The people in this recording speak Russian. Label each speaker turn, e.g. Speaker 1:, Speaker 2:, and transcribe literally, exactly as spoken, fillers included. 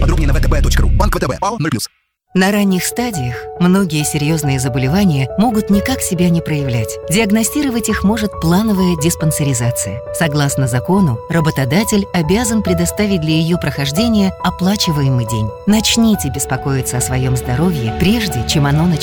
Speaker 1: Подробнее на вэ тэ бэ точка ру. Банк вэ тэ бэ. ОАО ноль плюс.
Speaker 2: На ранних стадиях многие серьезные заболевания могут никак себя не проявлять. Диагностировать их может плановая диспансеризация. Согласно закону, работодатель обязан предоставить для ее прохождения оплачиваемый день. Начните беспокоиться о своем здоровье, прежде чем оно начнется.